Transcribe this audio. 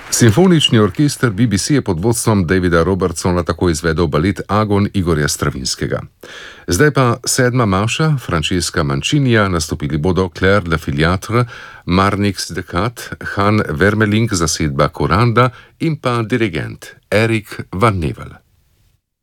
Simfonični orkester BBC je pod vodstvom Davida Robertsona tako izvedel balet Agon Igorja Stravinskega. Zdaj pa sedma maša Francesca Mancinija, nastopili bodo Claire Le Filiatre, Marnix Decat, Han Vermelink zasedba Koranda in pa dirigent Erik van Nevel.